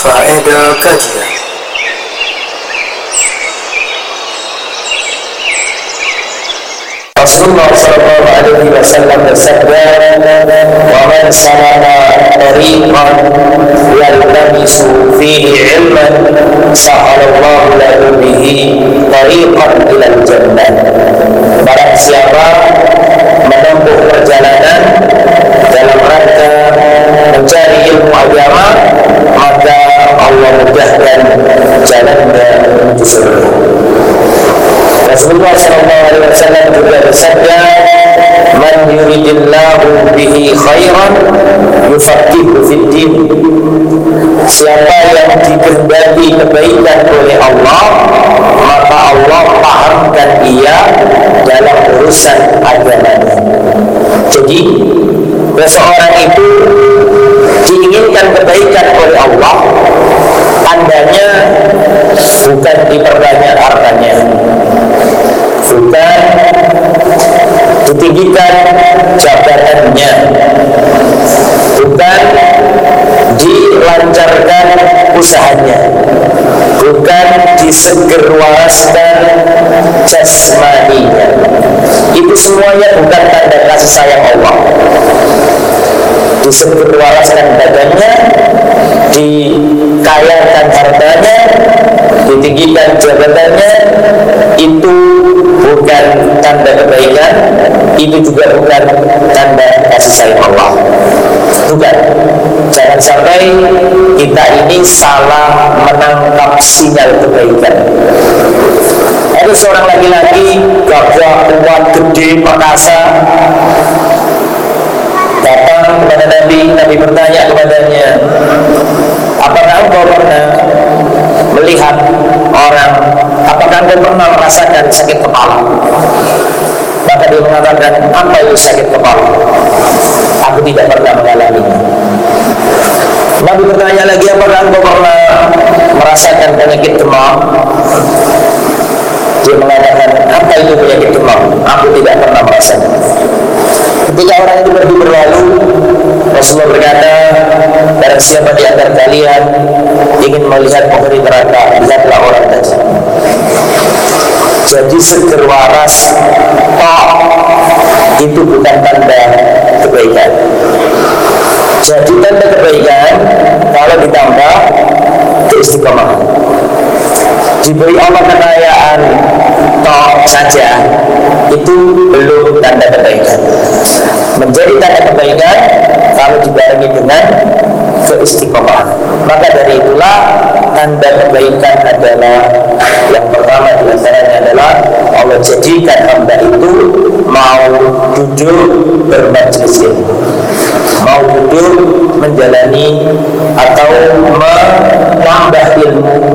Faedah kajian. Rasulullah sallallahu alaihi wasallam bersabda, "Wa man salaka tariqan yaltamisu fihi ilman, sahalallahu lahu bihi tariqan ilal jannah." Barang siapa menempuh perjalanan dalam rangka mencari ilmu agama, maka Allah mudahkan jalannya menuju surga. Rasulullah SAW juga bersabda, "Man yuridillahu bihi khairan yufaqihu fid-din." Siapa yang dikehendaki kebaikan oleh Allah, maka Allah pahamkan ia dalam urusan agamanya. Jadi, seseorang itu diinginkan kebaikan oleh Allah, tandanya bukan diperbanyak hartanya, bukan ditinggikan jabatannya, bukan dilancarkan usahanya, bukan disegerwaraskan jasmaninya. Itu semuanya bukan tanda kasih sayang Allah. Disegerwaraskan badannya, dikayakan hartanya, ditinggikan jabatannya, itu bukan tanda kebaikan, itu juga bukan tanda kasih sayang Allah. Bukan. Jangan sampai kita ini salah menangkap sinyal kebaikan. Ada seorang laki-laki gagah, kuat, gede, perkasa, datang kepada Nabi bertanya kepadanya, "Apakah engkau pernah melihat orang, apakah engkau pernah merasakan sakit kepala?" Maka dia mengatakan, "Apa itu sakit kepala? Aku tidak pernah mengalaminya." Nabi bertanya lagi, "Apakah engkau pernah merasakan penyakit demam?" Dia mengatakan, "Apa itu penyakit demam? Aku tidak pernah merasakan." Ketika orang itu pergi berlalu, Rasulullah berkata, "Barang siapa di antara kalian ingin melihat penghuni neraka, lihatlah orang tadi." Jadi seger waras itu bukan tanda kebaikan. Jadi tanda kebaikan kalau ditambah keistiqomahan. Diberi Allah kekayaan saja, itu belum tanda kebaikan. Menjadi tanda kebaikan kalau dibarengi dengan keistiqomahan. Maka dari itulah tanda kebaikan adalah yang pertama di antaranya adalah Allah jadikan hamba itu mau duduk bermajelis ilmu, mau duduk menjalani atau menambah ilmu